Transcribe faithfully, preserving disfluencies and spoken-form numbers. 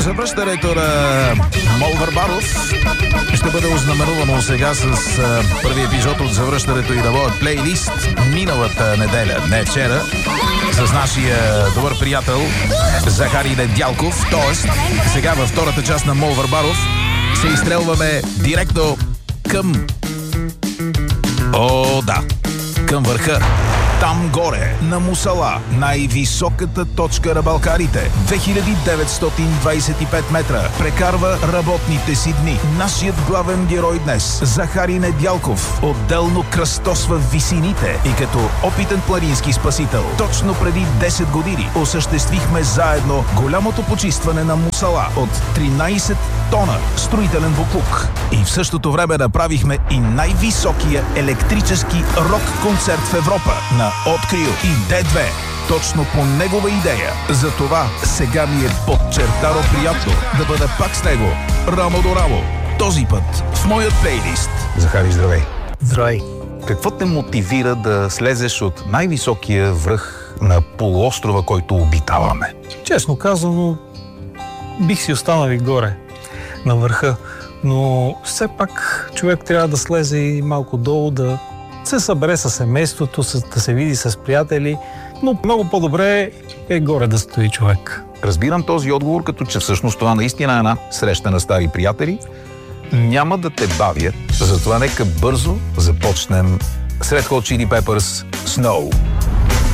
Завръщането на Мол Върбаров ще бъде ознаменувано сега с а, първи епизод от завръщането и на моят плейлист миналата неделя, не вчера, с нашия добър приятел Захари Недялков. Тоест, сега във втората част на Мол Върбаров се изстрелваме директно към... О, да, към върха. Там горе, на Мусала, най-високата точка на Балкарите, две хиляди деветстотин двадесет и пет метра, прекарва работните си дни. Нашият главен герой днес, Захари Недялков, отделно кръстосва висините и като опитен планински спасител. Точно преди десет години осъществихме заедно голямото почистване на Мусала от тринадесет тона строителен буклук. И в същото време направихме и най-високия електрически рок-концерт в Европа на Открил и Д две. Точно по негова идея. Затова сега ми е подчертано приятно да бъда пак с него, рамо до рамо. Този път в моят плейлист. Захари, здравей. Здравей. Какво те мотивира да слезеш от най-високия връх на полуострова, който обитаваме? Честно казано, бих си останал и горе, на върха. Но все пак човек трябва да слезе и малко долу, да се събере със семейството, да се види с приятели, но много по-добре е горе да стои човек. Разбирам този отговор, като че всъщност това наистина е една среща на стари приятели. Няма да те бавя, затова нека бързо започнем с Red Hot Chili Peppers Snow.